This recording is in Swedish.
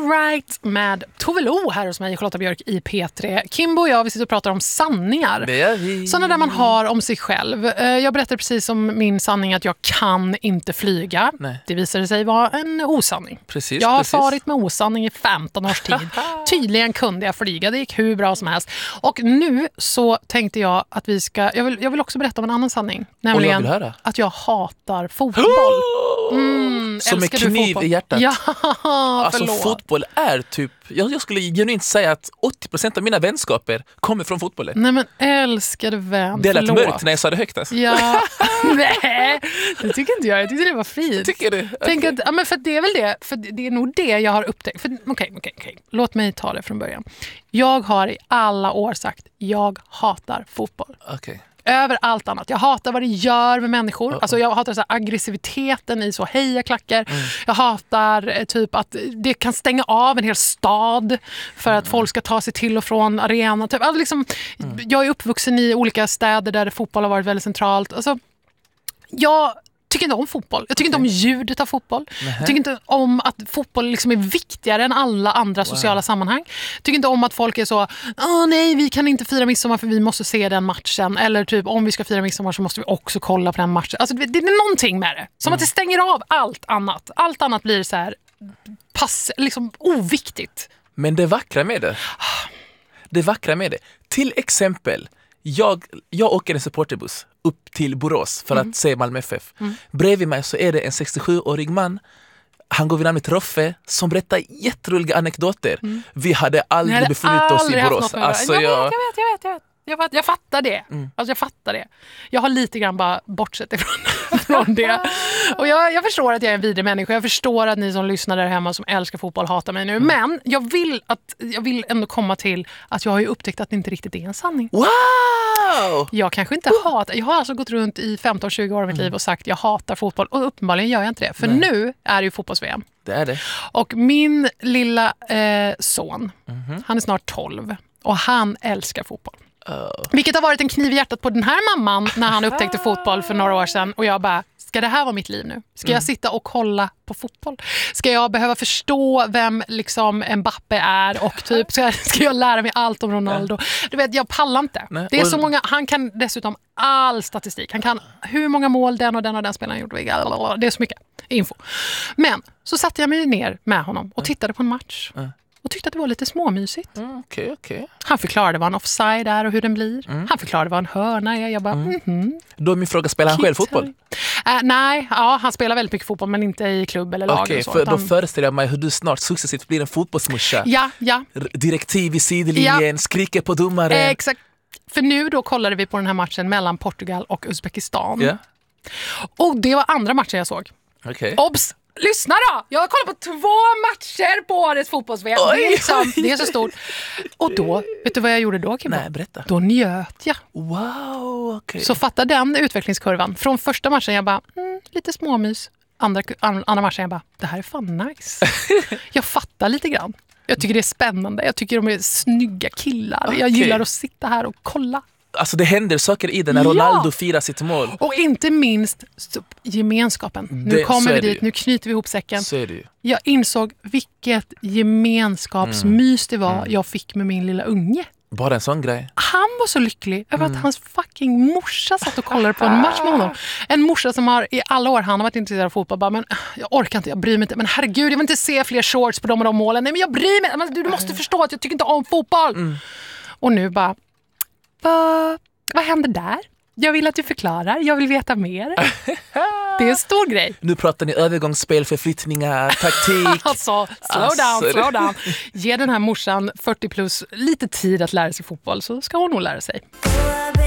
All right med Tove Lo här hos mig, Charlotta Björk i P3. Kimbo och jag, vi sitter och pratar om sanningar. Det är vi. Sådana där man har om sig själv. Jag berättade precis om min sanning att jag kan inte flyga. Nej. Det visade sig vara en osanning. Precis, jag har precis. farit med osanning i 15 års tid. Tydligen kunde jag flyga, det gick hur bra som helst. Och nu så tänkte jag att vi ska... Jag vill också berätta om en annan sanning. Nämligen att jag hatar fotboll. Som en kniv i hjärtat. Ja, alltså förlåt. fotboll är typ... Jag skulle genuint säga att 80% av mina vänskaper kommer från fotbollen. Nej men älskade vän, Det lät förlåt. mörkt när jag sa det högt alltså. Ja, nej, det tycker inte jag. Jag tyckte det var fint. Tycker du? Tänk att, ja, men för det är väl det. För det är nog det jag har upptäckt. Okej. Låt mig ta det från början. Jag har i alla år sagt, jag hatar fotboll. Okej. Över allt annat. Jag hatar vad det gör med människor. Alltså jag hatar så här aggressiviteten i så hejaklackar. Jag hatar typ att det kan stänga av en hel stad för att folk ska ta sig till och från arenan. Typ. Alltså liksom, jag är uppvuxen i olika städer där fotboll har varit väldigt centralt. Alltså, jag tycker inte om fotboll. Jag tycker inte om ljudet av fotboll. Jag tycker inte om att fotboll liksom är viktigare än alla andra sociala sammanhang. Jag tycker inte om att folk är så, nej, vi kan inte fira midsommar för vi måste se den matchen. Eller typ, om vi ska fira midsommar så måste vi också kolla på den matchen. Alltså det är någonting med det. Som att det stänger av allt annat. Allt annat blir så här liksom oviktigt. Men det vackra med det. Till exempel, jag åker en supporterbuss upp till Borås för att se Malmö FF. Bredvid mig så är det en 67-årig man. Han går vid namnet Roffe som berättar jätteroliga anekdoter. Vi hade aldrig befunnit oss i Borås. Alltså, jag vet. Jag fattar det. Alltså jag fattar det. Jag har lite grann bara bortsett från det. Och jag förstår att jag är en vidrig människa. Jag förstår att ni som lyssnar där hemma som älskar fotboll hatar mig nu. Men jag vill ändå komma till att jag har ju upptäckt att det inte riktigt är en sanning. Wow! Jag kanske inte hatar. Jag har alltså gått runt i 15-20 år av mitt liv och sagt jag hatar fotboll. Och uppenbarligen gör jag inte det. För nu är det ju fotbolls-VM. Det är det. Och min lilla son, han är snart 12. Och han älskar fotboll. Vilket har varit en kniv i hjärtat på den här mamman när han upptäckte fotboll för några år sedan. Och jag bara, ska det här vara mitt liv nu? Ska jag sitta och kolla på fotboll? Ska jag behöva förstå vem liksom Mbappé är? Och typ, ska jag lära mig allt om Ronaldo? Du vet, jag pallar inte. Nej. Det är så många, han kan dessutom all statistik. Han kan hur många mål den och den spelaren gjort. Det är så mycket info. Men så satte jag mig ner med honom och tittade på en match. Och tyckte att det var lite småmysigt. Okej. Han förklarade vad en offside är och hur den blir. Han förklarade vad en hörna är. Jag bara, Då är min fråga, spelar han själv fotboll? Nej, han spelar väldigt mycket fotboll men inte i klubb eller lag. Okej, och så, för då föreställer jag mig hur du snart successivt blir en fotbollsmorsa. Ja. Direktiv i sidlinjen, skriker på domaren. Exakt. För nu då kollade vi på den här matchen mellan Portugal och Uzbekistan. Ja. Och det var andra matchen jag såg. Okej. Obs! Lyssna då! Jag har kollat på 2 matcher på årets fotbolls-VM. Det är så stort. Och då, vet du vad jag gjorde då, Kim? Nej, berätta. Då njöt jag. Wow, okej. Så fatta den utvecklingskurvan. Från första matchen jag bara, lite småmys. Andra matchen jag bara, det här är fan nice. Jag fattar lite grann. Jag tycker det är spännande. Jag tycker de är snygga killar. Jag gillar att sitta här och kolla. Alltså det händer saker i det när Ronaldo firar sitt mål. Och inte minst gemenskapen. Nu kommer vi dit, nu knyter vi ihop säcken. Så är det ju. Jag insåg vilket gemenskapsmys det var jag fick med min lilla unge. Bara en sån grej. Han var så lycklig över att hans fucking morsa satt och kollade på en match med honom. En morsa som har i alla år, han har varit intresserad av fotboll. Bara, men jag orkar inte, jag bryr mig inte. Men herregud, jag vill inte se fler shorts på de och de målen. Nej, men jag bryr mig. Men du måste förstå att jag tycker inte om fotboll. Och nu bara, vad händer där? Jag vill att du förklarar. Jag vill veta mer. Det är en stor grej. Nu pratar ni övergångsspel, förflyttningar, taktik. Alltså, slow down. Ge den här morsan 40 plus lite tid att lära sig fotboll så ska hon nog lära sig.